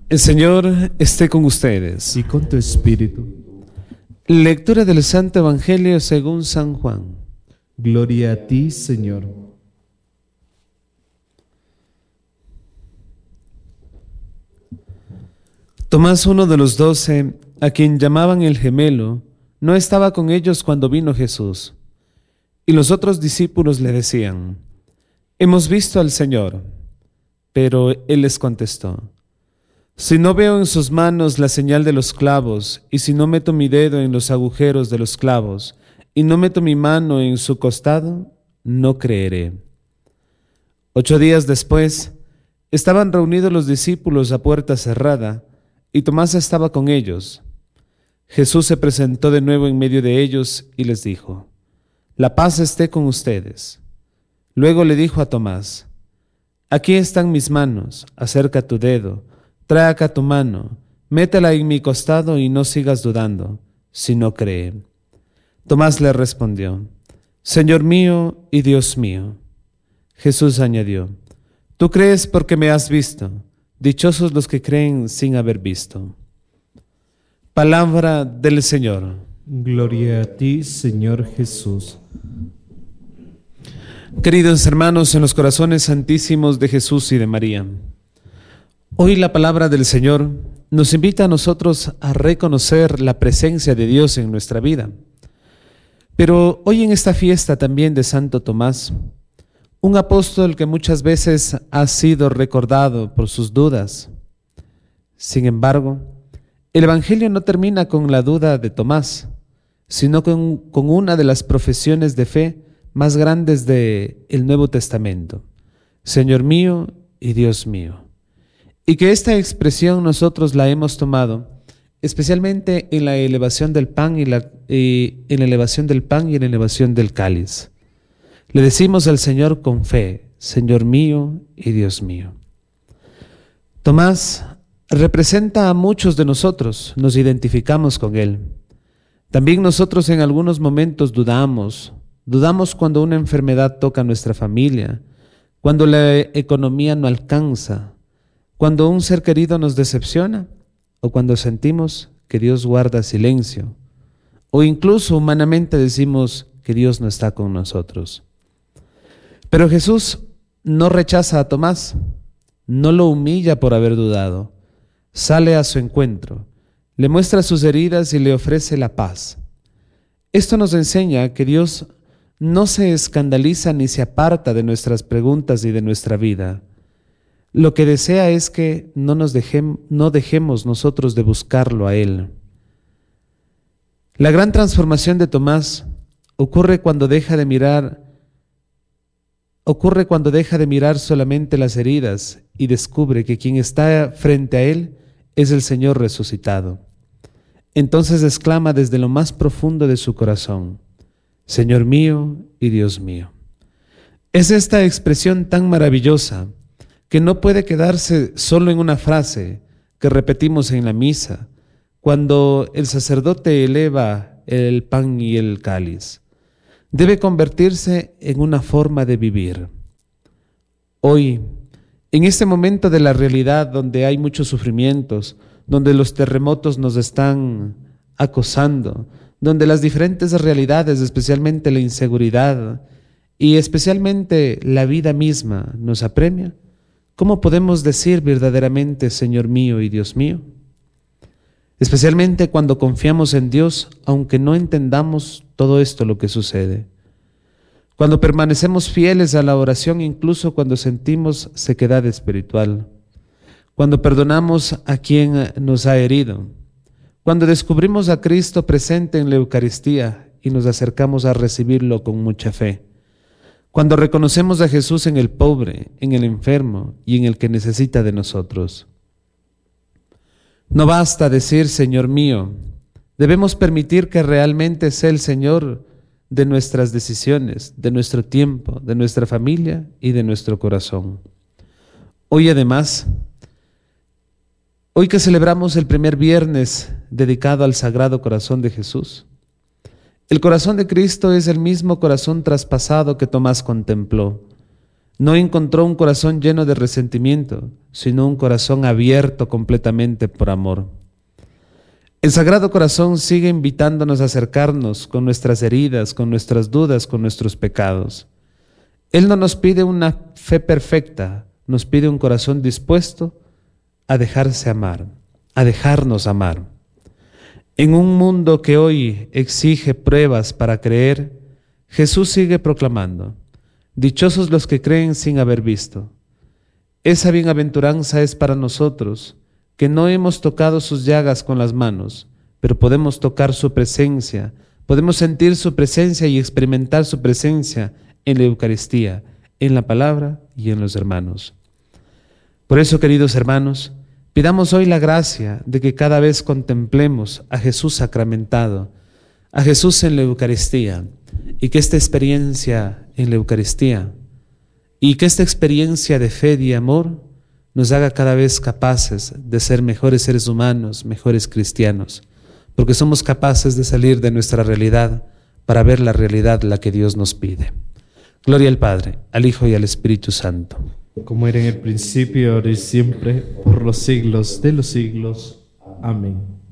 El Señor esté con ustedes. Y con tu espíritu. Lectura del Santo Evangelio según San Juan. Gloria a ti, Señor. Tomás, uno de los 12, a quien llamaban el gemelo, no estaba con ellos cuando vino Jesús. Y los otros discípulos le decían: «Hemos visto al Señor». Pero él les contestó: «Si no veo en sus manos la señal de los clavos, y si no meto mi dedo en los agujeros de los clavos, y no meto mi mano en su costado, no creeré». 8 días después, estaban reunidos los discípulos a puerta cerrada, y Tomás estaba con ellos. Jesús se presentó de nuevo en medio de ellos y les dijo: «La paz esté con ustedes». Luego le dijo a Tomás: «Aquí están mis manos, acerca tu dedo, trae acá tu mano, métela en mi costado y no sigas dudando, sino cree». Tomás le respondió: «Señor mío y Dios mío». Jesús añadió: «Tú crees porque me has visto. Dichosos los que creen sin haber visto». Palabra del Señor. Gloria a ti, Señor Jesús. Queridos hermanos, en los corazones santísimos de Jesús y de María, hoy la palabra del Señor nos invita a nosotros a reconocer la presencia de Dios en nuestra vida. Pero hoy en esta fiesta también de Santo Tomás, un apóstol que muchas veces ha sido recordado por sus dudas. Sin embargo, el Evangelio no termina con la duda de Tomás, sino con una de las profesiones de fe más grandes del Nuevo Testamento: Señor mío y Dios mío. Y que esta expresión nosotros la hemos tomado especialmente en la elevación del pan y en la elevación del cáliz. Le decimos al Señor con fe: Señor mío y Dios mío. Tomás representa a muchos de nosotros, nos identificamos con él. También nosotros en algunos momentos dudamos cuando una enfermedad toca a nuestra familia, cuando la economía no alcanza, cuando un ser querido nos decepciona, o cuando sentimos que Dios guarda silencio, o incluso humanamente decimos que Dios no está con nosotros. Pero Jesús no rechaza a Tomás, no lo humilla por haber dudado, sale a su encuentro, le muestra sus heridas y le ofrece la paz. Esto nos enseña que Dios no se escandaliza ni se aparta de nuestras preguntas y de nuestra vida. Lo que desea es que no dejemos nosotros de buscarlo a Él. La gran transformación de Tomás ocurre cuando deja de mirar solamente las heridas y descubre que quien está frente a él es el Señor resucitado. Entonces exclama desde lo más profundo de su corazón: Señor mío y Dios mío. Es esta expresión tan maravillosa que no puede quedarse solo en una frase que repetimos en la misa cuando el sacerdote eleva el pan y el cáliz. Debe convertirse en una forma de vivir. Hoy, en este momento de la realidad donde hay muchos sufrimientos, donde los terremotos nos están acosando, donde las diferentes realidades, especialmente la inseguridad y especialmente la vida misma nos apremia, ¿cómo podemos decir verdaderamente Señor mío y Dios mío? Especialmente cuando confiamos en Dios, aunque no entendamos todo esto lo que sucede. Cuando permanecemos fieles a la oración, incluso cuando sentimos sequedad espiritual. Cuando perdonamos a quien nos ha herido. Cuando descubrimos a Cristo presente en la Eucaristía y nos acercamos a recibirlo con mucha fe. Cuando reconocemos a Jesús en el pobre, en el enfermo y en el que necesita de nosotros. No basta decir Señor mío, debemos permitir que realmente sea el Señor de nuestras decisiones, de nuestro tiempo, de nuestra familia y de nuestro corazón. Hoy además, hoy que celebramos el primer viernes dedicado al Sagrado Corazón de Jesús, el corazón de Cristo es el mismo corazón traspasado que Tomás contempló. No encontró un corazón lleno de resentimiento, sino un corazón abierto completamente por amor. El Sagrado Corazón sigue invitándonos a acercarnos con nuestras heridas, con nuestras dudas, con nuestros pecados. Él no nos pide una fe perfecta, nos pide un corazón dispuesto a dejarse amar, a dejarnos amar. En un mundo que hoy exige pruebas para creer, Jesús sigue proclamando: dichosos los que creen sin haber visto. Esa bienaventuranza es para nosotros, que no hemos tocado sus llagas con las manos, pero podemos tocar su presencia, podemos sentir su presencia y experimentar su presencia en la Eucaristía, en la palabra y en los hermanos. Por eso, queridos hermanos, pidamos hoy la gracia de que cada vez contemplemos a Jesús sacramentado, a Jesús en la Eucaristía, y que esta experiencia en la Eucaristía y que esta experiencia de fe y amor nos haga cada vez capaces de ser mejores seres humanos, mejores cristianos, porque somos capaces de salir de nuestra realidad para ver la realidad, la que Dios nos pide. Gloria al Padre, al Hijo y al Espíritu Santo. Como era en el principio, ahora y siempre, por los siglos de los siglos. Amén.